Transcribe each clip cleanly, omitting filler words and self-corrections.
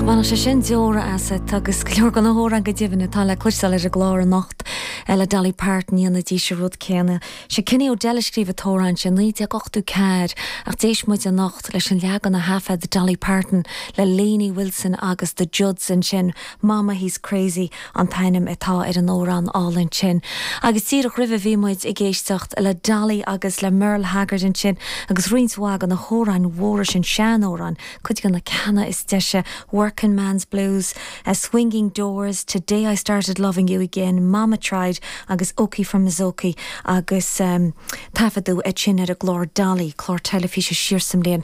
Bhana sé sin deora as agus cleor gan hór an go dtíhanna tá le cluisteil ar a glár a nacht le Dolly Parton íonna dí se rud céanna. Se cinine ó deilescríomh tóráin sin líte gochtú céir ach déis muid a nacht leis an leagan a hafad de Dolly Parton le Lainey Wilson agus de Judson sin Mama He's Crazy an tainim atá ar an órán álinn sin. Agus tíach rih bhí muid I géistecht le Dolly agus le Merle Haggard in sin agus rinshág an na hóráin mhóra sin seanórán chud gan na canna is deise Working Man's Blues, Swinging Doors, Today I Started Loving You Again, Mama Tried, agus Oki from Mizoki, agus tafadú a sin ar a glór Dolly, chlór telefíse sirsam léon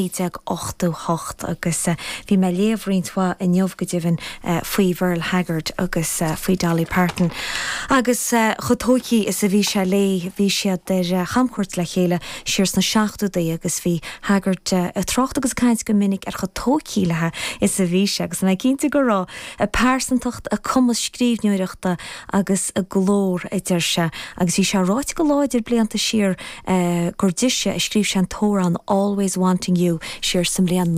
9-8 agus bhí me léomhríntá in neomh go dtíhann faoi Merle Haggard agus faoi Dolly Parton. Agus chutóicí is a bhí se lé, bhí siad ar chamchuirt le chéile sirs na 60 agus bhí Haggard a trocht agus caiint go minic ar chutóicí lethe is a bhí se agus na cinnta go rá a pásantacht a cumas scríbneoireachta agus a glór idir se agus bhí se ráit go láidir blianta siar gur diise a scríb se an tóran Always Wanting You siar sam léan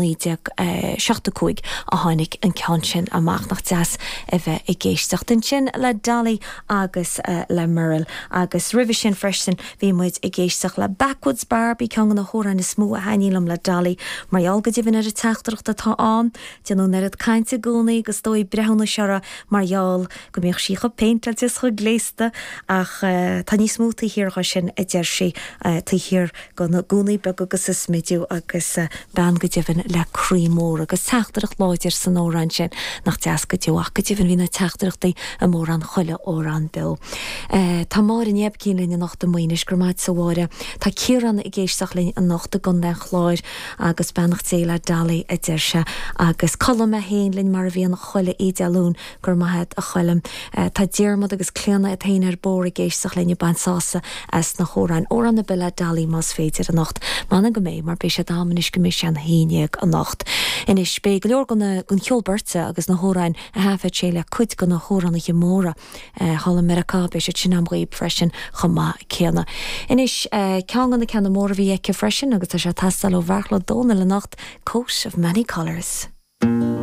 9-16 a tháinig an ceann sin amach nach deas a bheith I géisteach den sin le Dolly agus le Merle agus rih sin freisin bhí muid I géisteach le Backwoods Barbie ceann na hóran is smú a haílam le Dolly mar eall go dtíhann ar a teachtarach atá an Déanú nerad cainte gúnaí agus dói brehna seara marall go méoch sí go péintal is chu gléiste ach tá ní smúta híorcha sin a deir sí tá hir go na gúnaí be agus is midú agus ban go dtíhann le crímór agus teachtarach láidir san órán sin nach deas go dtíach go dtíhann hína teachtarachtaí a mór an chuile órán bil. Tá mar in neab cín lína nach do muoinis gur maid sa bháire tá círan I ggéisteach lín an nachta gun den chláir agus benach té le Dolly a deir se agus colm a héin linn mar a bhíon chuile idealún gur maithe a chuilm tá dearmad agus cléanna a tain ar bór I géisteach lenne bansása as na hóráin ó an na bile Dolly más féidir a nacht manna go méid mar bé sé dámanis go mé an héineag a nacht. Inis bé go leor gon cheolberte agus na hóráin a hafed sé le cuid go na hóran a móra hall America bé sé sin am réib freisin chumá céanna. Inis cean na ceanna mór bhí eice freisin agus tá sé tastal ó bhharla dóna le nacht Coat of Many Colours.